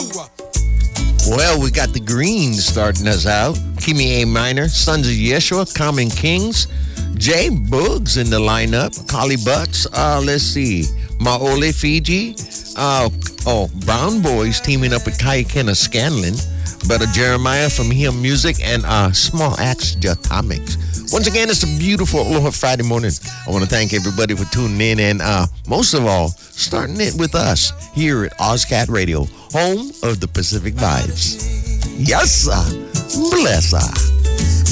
Well, we got the Greens starting us out. Kimi A. Minor, Sons of Yeshua, Common Kings, Jay Boogs in the lineup, Collie Butts, let's see, Maole Fiji, Brown Boys teaming up with Kaikena Scanlon, Brother Jeremiah from Him Music, and Small Axe Jatomics. Once again, it's a beautiful Aloha Friday morning. I want to thank everybody for tuning in and most of all, starting it with us here at OzCat Radio, home of the Pacific Vibes. Yes, sir. Bless her.